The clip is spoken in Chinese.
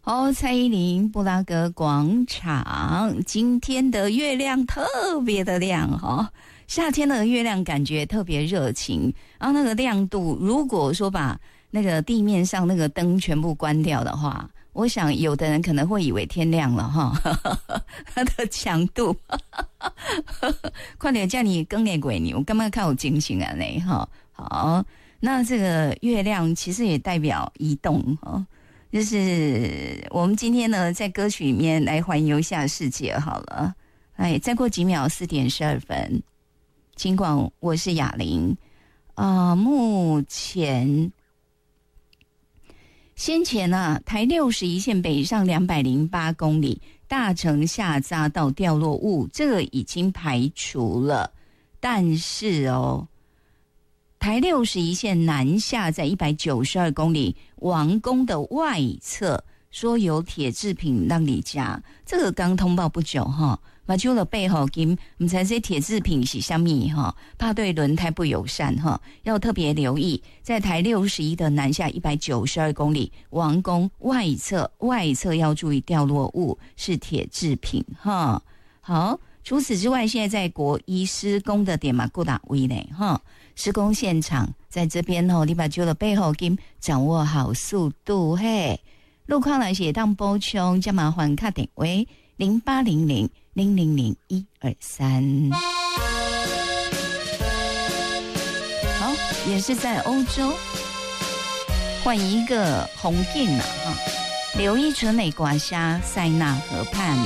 哦，蔡依林布拉格广场，今天的月亮特别的亮哈，夏天的月亮感觉特别热情，然后那个亮度，如果说把那个地面上那个灯全部关掉的话，我想有的人可能会以为天亮了哈，它的强度，快点叫你更年鬼牛，干嘛看我惊醒啊嘞哈？好，那这个月亮其实也代表移动哈。就是我们今天呢，在歌曲里面来环游一下世界好了。哎，再过几秒，4点12分，尽管我是雅玲目前先前啊，台61线北上208公里，大城下匝道掉落物，这个已经排除了，但是台61线南下在192公里，王宫的外侧说有铁制品让你加，这个刚通报不久哈，马丘的背后金不知道这铁制品是什么哈，怕对轮胎不友善哈，要特别留意，在台61的南下192公里，王宫外侧要注意掉落物是铁制品哈。好，除此之外，现在在国一施工的点嘛，顾打威呢哈。施工现场在这边你把就的背后金掌握好速度嘿。路况来写当补充，加麻烦卡点为0800000123。好，也是在欧洲，换一个红景了哈。刘一纯美刮虾塞纳河畔。